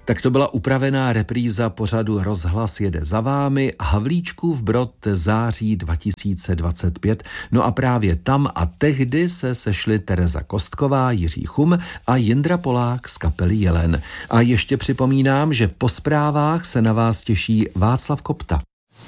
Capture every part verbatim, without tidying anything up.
Tak to byla upravená repríza pořadu Rozhlas jede za vámi, Havlíčkův Brod, září dva tisíce dvacet pět. No a právě tam a tehdy se sešli Tereza Kostková, Jiří Chum a Jindra Polák z kapely Jelen. A ještě připomínám, že po zprávách se na vás těší Václav Kopta.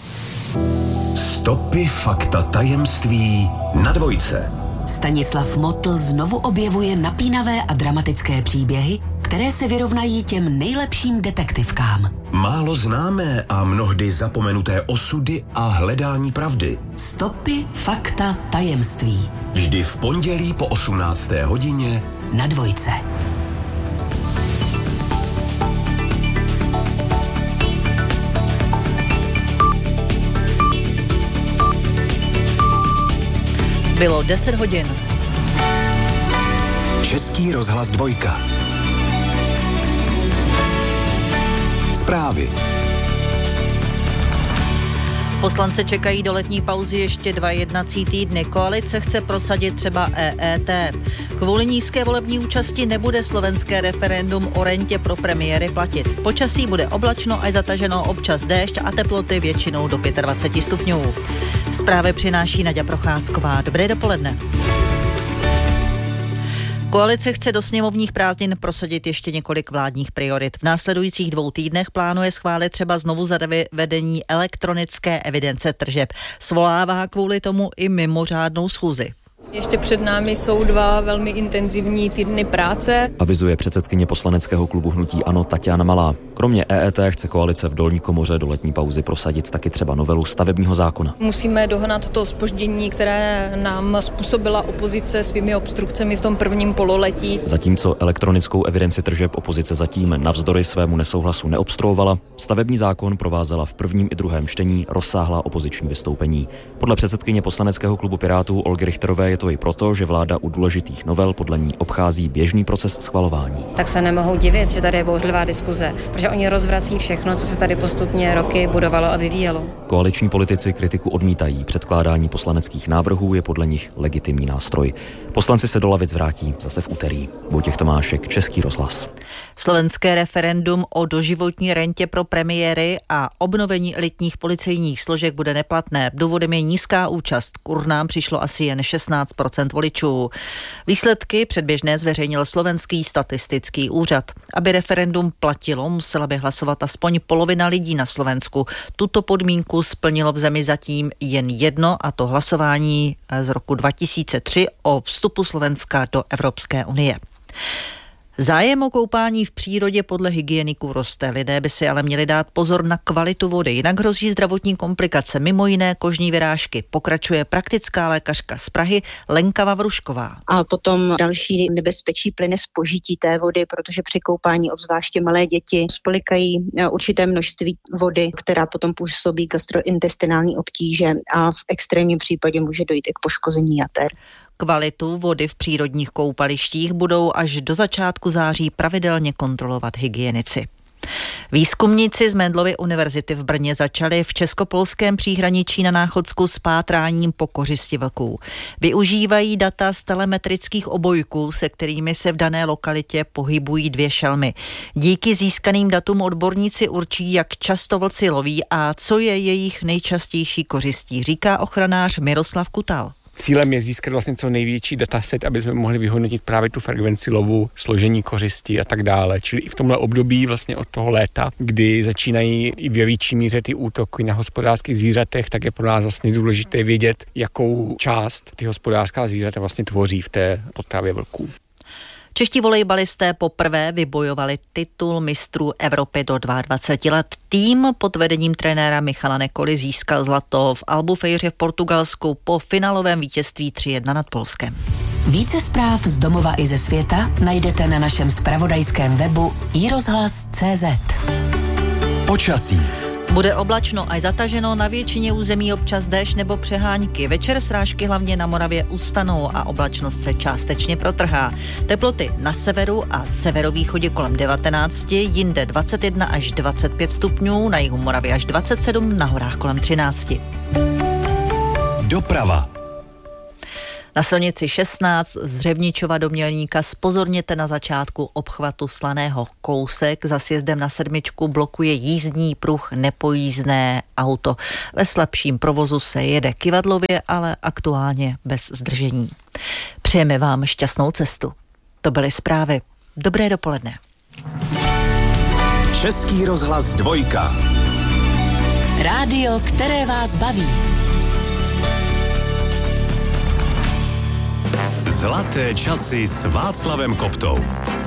Stopy, fakta, tajemství na dvojce. Stanislav Motl znovu objevuje napínavé a dramatické příběhy, které se vyrovnají těm nejlepším detektivkám. Málo známé a mnohdy zapomenuté osudy a hledání pravdy. Stopy, fakta, tajemství. Vždy v pondělí po osmnácté hodině na dvojce. Bylo deset hodin. Český rozhlas dvojka. Zprávy. Poslance čekají do letní pauzy ještě dva jednací týdny. Koalice chce prosadit třeba E E T. Kvůli nízké volební účasti nebude slovenské referendum o rentě pro premiéry platit. Počasí bude oblačno až zataženo, občas déšť a teploty většinou do dvacet pět stupňů. Zprávy přináší Naďa Procházková. Dobré dopoledne. Koalice chce do sněmovních prázdnin prosadit ještě několik vládních priorit. V následujících dvou týdnech plánuje schválit třeba znovu zavedení elektronické evidence tržeb. Svolává kvůli tomu i mimořádnou schůzi. Ještě před námi jsou dva velmi intenzivní týdny práce. Avizuje předsedkyně poslaneckého klubu hnutí ANO Taťána Malá. Kromě E E T chce koalice v dolní komoře do letní pauzy prosadit taky třeba novelu stavebního zákona. Musíme dohnat to zpoždění, které nám způsobila opozice svými obstrukcemi v tom prvním pololetí. Zatímco elektronickou evidenci tržeb opozice zatím navzdory svému nesouhlasu neobstruovala, stavební zákon provázela v prvním i druhém čtení rozsáhlá opoziční vystoupení. Podle předsedkyně poslaneckého klubu Pirátů Olgy Richterové je to i proto, že vláda u důležitých novel podle ní obchází běžný proces schvalování. Tak se nemohou divit, že tady je bouřlivá diskuze, protože oni rozvrací všechno, co se tady postupně roky budovalo a vyvíjelo. Koaliční politici kritiku odmítají. Předkládání poslaneckých návrhů je podle nich legitimní nástroj. Poslanci se do lavic vrátí zase v úterý. Vojtěch Tomášek, Český rozhlas. Slovenské referendum o doživotní rentě pro premiéry a obnovení elitních policejních složek bude neplatné. Důvodem je nízká účast. K urnám přišlo asi jen šestnáct procent voličů. Výsledky předběžné zveřejnil Slovenský statistický úřad. Aby referendum platilo, musela by hlasovat aspoň polovina lidí na Slovensku. Tuto podmínku splnilo v zemi zatím jen jedno, a to hlasování z roku dva tisíce tři o vstupu Slovenska do Evropské unie. Zájem o koupání v přírodě podle hygieniků roste. Lidé by si ale měli dát pozor na kvalitu vody, jinak hrozí zdravotní komplikace, mimo jiné kožní vyrážky. Pokračuje praktická lékařka z Prahy Lenka Vavrušková. A potom další nebezpečí plyne z požití té vody, protože při koupání obzvláště malé děti spolikají určité množství vody, která potom působí gastrointestinální obtíže a v extrémním případě může dojít i k poškození jater. Kvalitu vody v přírodních koupalištích budou až do začátku září pravidelně kontrolovat hygienici. Výzkumníci z Mendelovy univerzity v Brně začali v českopolském příhraničí na Náchodsku s pátráním po kořisti vlků. Využívají data z telemetrických obojků, se kterými se v dané lokalitě pohybují dvě šelmy. Díky získaným datům odborníci určí, jak často vlci loví a co je jejich nejčastější kořistí, říká ochranář Miroslav Kutal. Cílem je získat vlastně co největší dataset, aby jsme mohli vyhodnotit právě tu frekvenci lovu, složení kořistí a tak dále. Čili i v tomhle období vlastně od toho léta, kdy začínají i ve větší míře ty útoky na hospodářských zvířatech, tak je pro nás vlastně důležité vědět, jakou část ty hospodářská zvířata vlastně tvoří v té potravě vlků. Čeští volejbalisté poprvé vybojovali titul mistrů Evropy do dvacet dva let. Tým pod vedením trenéra Michala Nekoly získal zlato v Albufeiře v Portugalsku po finálovém vítězství tři jedna nad Polskem. Více zpráv z domova i ze světa najdete na našem zpravodajském webu i rozhlas tečka cé zet. Počasí. Bude oblačno až zataženo, na většině území občas déšť nebo přehánky. Večer srážky hlavně na Moravě ustanou a oblačnost se částečně protrhá. Teploty na severu a severovýchodě kolem devatenáct, jinde dvacet jedna až dvacet pět stupňů, na jihu Moravy až dvacet sedm, na horách kolem třináct. Doprava. Na silnici šestnáct z Řevničova do Mělníka zpozorněte na začátku obchvatu Slaného. Kousek za sjezdem na sedmičku blokuje jízdní pruh nepojízdné auto. Ve slabším provozu se jede kyvadlově, ale aktuálně bez zdržení. Přejeme vám šťastnou cestu. To byly zprávy. Dobré dopoledne. Český rozhlas dvojka. Rádio, které vás baví. Zlaté časy s Václavem Koptou.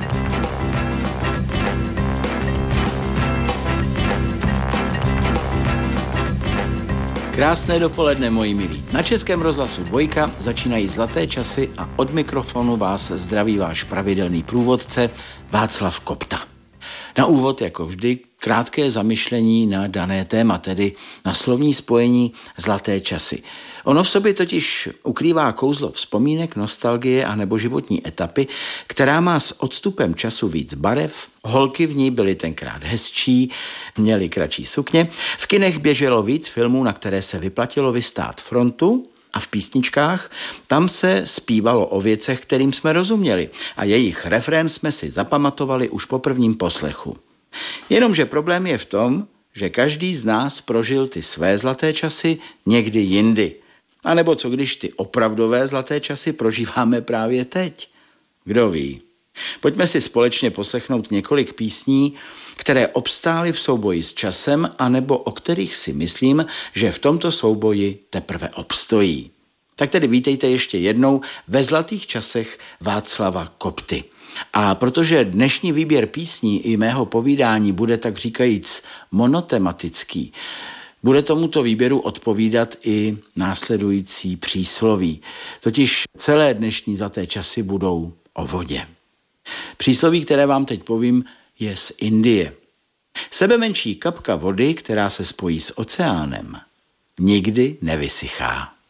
Krásné dopoledne, moji milí. Na Českém rozhlasu dvojka začínají zlaté časy a od mikrofonu vás zdraví váš pravidelný průvodce Václav Kopta. Na úvod, jako vždy, krátké zamyšlení na dané téma, tedy na slovní spojení zlaté časy. Ono v sobě totiž ukrývá kouzlo vzpomínek, nostalgie a nebo životní etapy, která má s odstupem času víc barev. Holky v ní byly tenkrát hezčí, měly kratší sukně. V kinech běželo víc filmů, na které se vyplatilo vystát frontu. A v písničkách tam se zpívalo o věcech, kterým jsme rozuměli a jejich refrén jsme si zapamatovali už po prvním poslechu. Jenomže problém je v tom, že každý z nás prožil ty své zlaté časy někdy jindy. A nebo co když ty opravdové zlaté časy prožíváme právě teď? Kdo ví? Pojďme si společně poslechnout několik písní, které obstály v souboji s časem, anebo o kterých si myslím, že v tomto souboji teprve obstojí. Tak tedy vítejte ještě jednou ve zlatých časech Václava Kopty. A protože dnešní výběr písní i mého povídání bude tak říkajíc monotematický, bude tomuto výběru odpovídat i následující přísloví. Totiž celé dnešní zlaté časy budou o vodě. Přísloví, které vám teď povím, je z Indie. Sebemenší kapka vody, která se spojí s oceánem, nikdy nevysychá.